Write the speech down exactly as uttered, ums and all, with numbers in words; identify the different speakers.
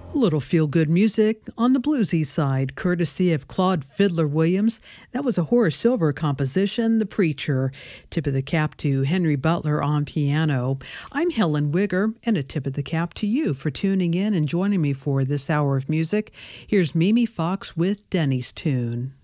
Speaker 1: A little feel-good music on the bluesy side, courtesy of Claude Fiddler Williams. That was a Horace Silver composition, The Preacher. Tip of the cap to Henry Butler on piano. I'm Helen Wigger, and a tip of the cap to you for tuning in and joining me for this hour of music. Here's Mimi Fox with Denny's Tune.